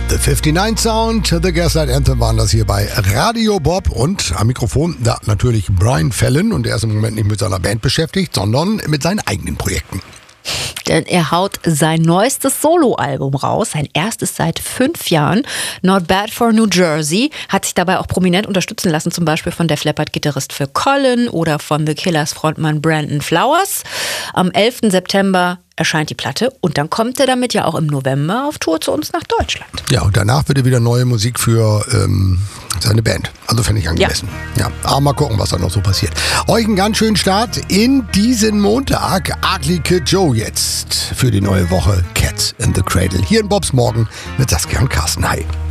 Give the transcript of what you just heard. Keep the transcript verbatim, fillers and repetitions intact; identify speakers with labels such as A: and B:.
A: The fünfundneunzig Sound, The Gaslight Anthem waren das hier bei Radio Bob und am Mikrofon da natürlich Brian Fallon und er ist im Moment nicht mit seiner Band beschäftigt, sondern mit seinen eigenen Projekten.
B: Denn er haut sein neuestes Soloalbum raus, sein erstes seit fünf Jahren. Not Bad for New Jersey, hat sich dabei auch prominent unterstützen lassen, zum Beispiel von Def Leppard-Gitarrist Phil Collen oder von The Killers Frontmann Brandon Flowers. Am elften September erscheint die Platte und dann kommt er damit ja auch im November auf Tour zu uns nach Deutschland.
A: Ja, und danach wird er wieder neue Musik für ähm, seine Band. Also fände ich angemessen. Ja. ja, aber mal gucken, was da noch so passiert. Euch einen ganz schönen Start in diesen Montag. Ugly Kid Joe jetzt für die neue Woche Cats in the Cradle. Hier in Bobs Morgen mit Saskia und Carsten. Hi.